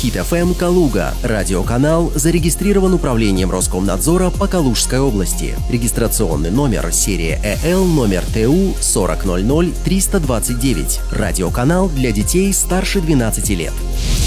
Хит FM Калуга. Радиоканал зарегистрирован Управлением Роскомнадзора по Калужской области. Регистрационный номер серия ЭЛ номер ТУ 4000 329. Радиоканал для детей старше 12 лет.